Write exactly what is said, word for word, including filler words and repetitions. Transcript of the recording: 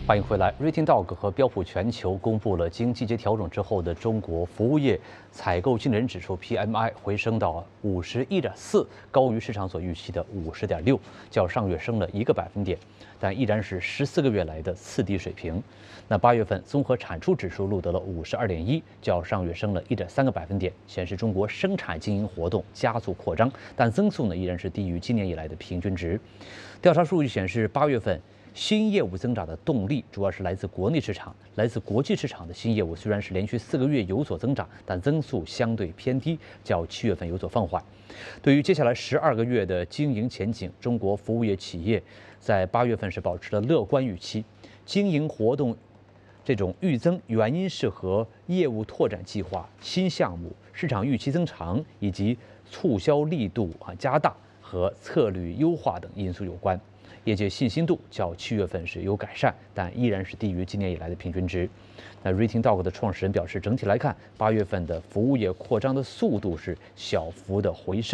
欢迎回来。Rating Dog 和标普全球公布了经季节调整之后的中国服务业采购经理人指数 P M I 回升到五十一点四，高于市场所预期的五十点六，较上月升了一个百分点，但依然是十四个月来的次低水平。那八月份综合产出指数录得了五十二点一，较上月升了一点三个百分点，显示中国生产经营活动加速扩张，但增速呢依然是低于今年以来的平均值。调查数据显示，八月份新业务增长的动力主要是来自国内市场，来自国际市场的新业务虽然是连续四个月有所增长，但增速相对偏低，较七月份有所放缓。对于接下来十二个月的经营前景，中国服务业企业在八月份是保持了乐观预期，经营活动这种预增原因是和业务拓展计划、新项目、市场预期增长以及促销力度啊加大和策略优化等因素有关。业界信心度较七月份是有改善，但依然是低于今年以来的平均值。那 Rating Dog 的创始人表示，整体来看，八月份的服务业扩张的速度是小幅的回升。